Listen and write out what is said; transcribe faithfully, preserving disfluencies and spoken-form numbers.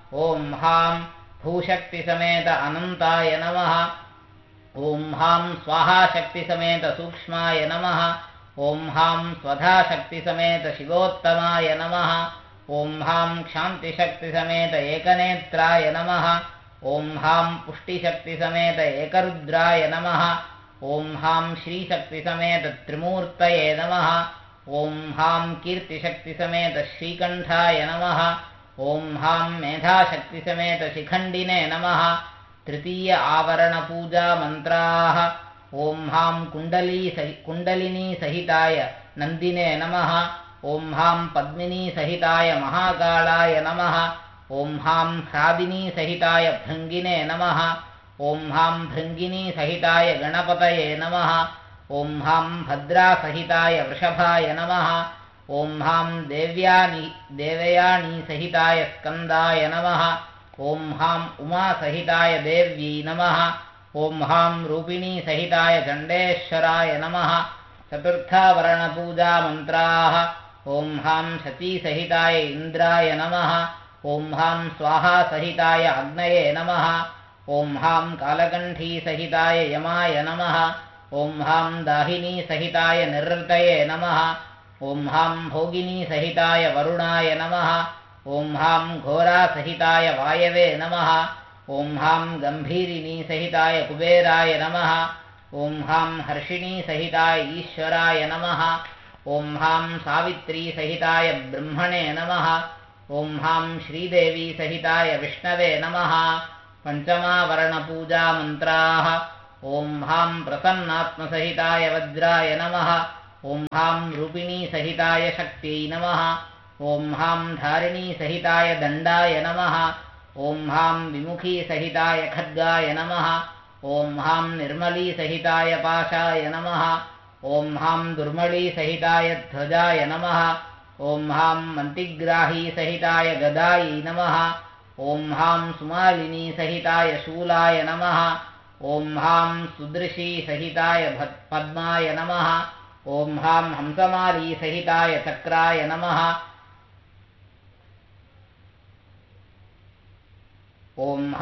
ॐ हां भूशक्तिसमेत अनन्ताय नमः। ॐ हां स्वाहाशक्तिसमेत सूक्ष्माय नमः। ॐ हां स्वधाशक्तिसमेत शिवोत्तमाय नमः। ॐ हां क्षान्तिशक्तिसमेत एकनेत्राय नमः। ॐ हां पुष्टिशक्तिसमेत एकरुद्राय नमः। ॐ हां श्रीशक्तिसमेत त्रिमूर्तये नमः। ॐ हां कीर्तिशक्तिसमेत श्रीकण्ठाय नमः। ॐ हां मेधाशक्तिसमेत शिखण्डिने नमः। तृतीय आवरणपूजा मन्त्राः। ॐ हां कुण्डली सहि कुण्डलिनी सहिताय नन्दिने नमः। ॐ हां पद्मिनी सहिताय महाकालाय नमः। ॐ हां ह्रादिनी सहिताय भृङ्गिने नमः। ॐ हां भृङ्गिनी सहिताय गणपतये नमः। ॐ हां भद्रासहिताय वृषभाय नमः। ॐ हां देव्यानि देवयानी सहिताय स्कन्दाय नमः। ॐ हां उमासहिताय देव्यै नमः। ॐ हां रूपिणी सहिताय चण्डेश्वराय नमः। चतुर्थावरणपूजामन्त्राः। ॐ हां शचीसहिताय इन्द्राय नमः। ॐ हां स्वाहासहिताय अग्नये नमः। ॐ हां कालकण्ठीसहिताय यमाय नमः। ॐ हां दाहिनीसहिताय निरृतये नमः। ॐ हां भोगिनीसहिताय वरुणाय नमः। ॐ हां घोरासहिताय वायवे नमः। ॐ हां गम्भीरिनीसहिताय कुबेराय नमः। ॐ हां हर्षिणीसहिताय ईश्वराय नमः। ॐ हां सावित्रीसहिताय ब्रह्मणे नमः। ॐ हां श्रीदेवीसहिताय विष्णवे नमः। पञ्चमावरणपूजामन्त्राः। ॐ हां प्रसन्नात्मसहिताय वज्राय नमः। ॐ हां रूपिणीसहिताय शक्त्यै नमः। ॐ हां धारिणीसहिताय दण्डाय नमः। ॐ हां विमुखीसहिताय खड्गाय नमः। ॐ हां निर्मलीसहिताय पाशाय नमः। ॐ हां दुर्मलीसहिताय ध्वजाय नमः। ॐ हां मन्तिग्राहीसहिताय गदायै नमः। ॐ हां सुमालिनीसहिताय शूलाय नमः। ॐ हां सुदृशीसहिताय पद्माय नमः। ॐ हां हंसमालीसहिताय चक्राय नमः। ॐ